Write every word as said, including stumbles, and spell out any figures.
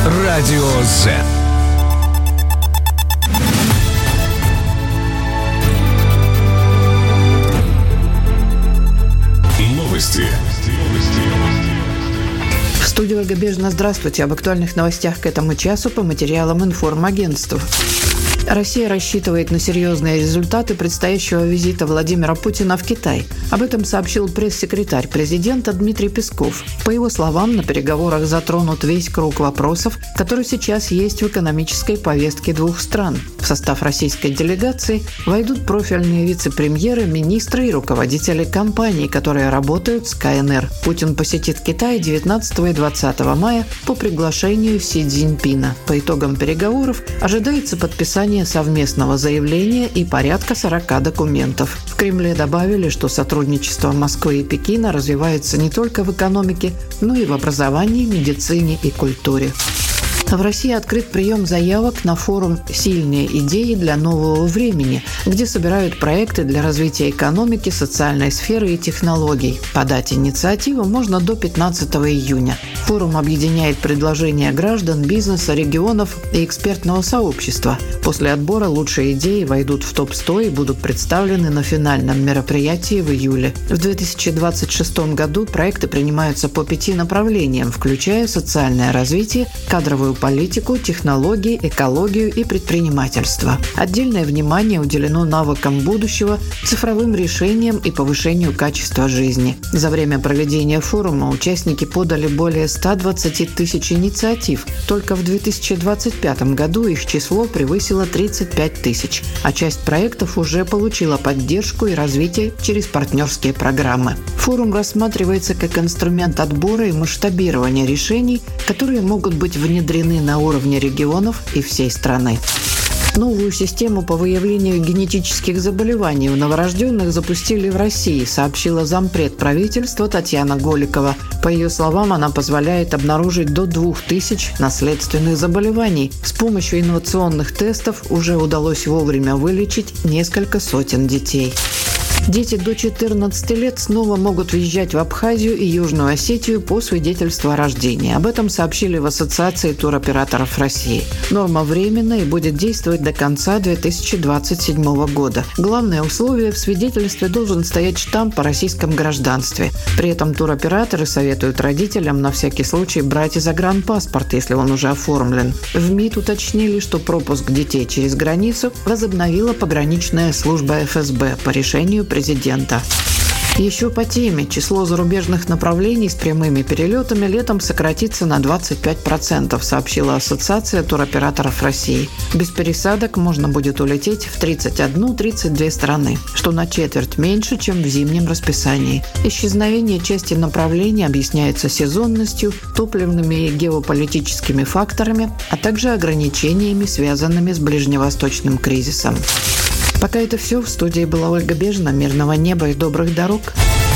Радио Z. Новости. В студии Ольга Бежина. Здравствуйте. Об актуальных новостях к этому часу по материалам информагентств. Россия рассчитывает на серьезные результаты предстоящего визита Владимира Путина в Китай. Об этом сообщил пресс-секретарь президента Дмитрий Песков. По его словам, на переговорах затронут весь круг вопросов, который сейчас есть в экономической повестке двух стран. В состав российской делегации войдут профильные вице-премьеры, министры и руководители компаний, которые работают с ка эн эр. Путин посетит Китай девятнадцатого и двадцатого мая по приглашению Си Цзиньпина. По итогам переговоров ожидается подписание совместного заявления и порядка сорока документов. В Кремле добавили, что сотрудничество Москвы и Пекина развивается не только в экономике, но и в образовании, медицине и культуре. В России открыт прием заявок на форум «Сильные идеи для нового времени», где собирают проекты для развития экономики, социальной сферы и технологий. Подать инициативу можно до пятнадцатого июня. Форум объединяет предложения граждан, бизнеса, регионов и экспертного сообщества. После отбора лучшие идеи войдут в топ сто и будут представлены на финальном мероприятии в июле. В две тысячи двадцать шестом году проекты принимаются по пяти направлениям, включая социальное развитие, кадровую политику, технологии, экологию и предпринимательство. Отдельное внимание уделено навыкам будущего, цифровым решениям и повышению качества жизни. За время проведения форума участники подали более ста двадцати тысяч инициатив. Только в две тысячи двадцать пятом году их число превысило тридцать пять тысяч, а часть проектов уже получила поддержку и развитие через партнерские программы. Форум рассматривается как инструмент отбора и масштабирования решений, которые могут быть внедрены на уровне регионов и всей страны. Новую систему по выявлению генетических заболеваний у новорожденных запустили в России, сообщила зампред правительства Татьяна Голикова. По ее словам, она позволяет обнаружить до двух тысяч наследственных заболеваний. С помощью инновационных тестов уже удалось вовремя вылечить несколько сотен детей. Дети до четырнадцати лет снова могут въезжать в Абхазию и Южную Осетию по свидетельству о рождении. Об этом сообщили в Ассоциации туроператоров России. Норма временная и будет действовать до конца две тысячи двадцать седьмого года. Главное условие – в свидетельстве должен стоять штамп о российском гражданстве. При этом туроператоры советуют родителям на всякий случай брать и загранпаспорт, если он уже оформлен. В МИД уточнили, что пропуск детей через границу возобновила пограничная служба эф эс бэ по решению президента. Еще по теме. Число зарубежных направлений с прямыми перелетами летом сократится на двадцать пять процентов, сообщила Ассоциация туроператоров России. Без пересадок можно будет улететь в тридцать одну - тридцать две страны, что на четверть меньше, чем в зимнем расписании. Исчезновение части направлений объясняется сезонностью, топливными и геополитическими факторами, а также ограничениями, связанными с ближневосточным кризисом. Пока это все. В студии была Ольга Бежина. Мирного неба и добрых дорог.